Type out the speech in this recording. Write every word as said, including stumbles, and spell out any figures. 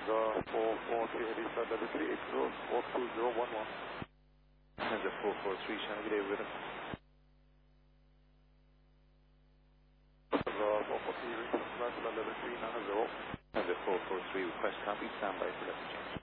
Hansa four four three, Elisa level three eight zero four two zero one one. Hansa four four three, Shannon, good day with us. Hansa four four three, Elisa level three nine zero. Hansa four four three, request copy, standby for level change.